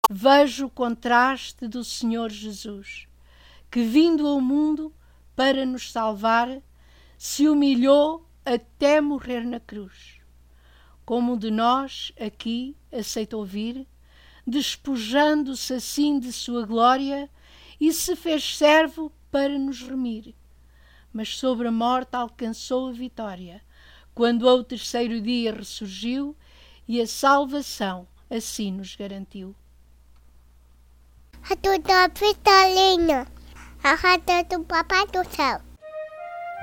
vejo o contraste do Senhor Jesus, que vindo ao mundo para nos salvar, se humilhou até morrer na cruz. Como de nós aqui aceitou vir, despojando-se assim de sua glória, e se fez servo para nos remir. Mas sobre a morte alcançou a vitória, quando ao terceiro dia ressurgiu, e a salvação assim nos garantiu. A tua pistolinha, a rata do Papai do Céu.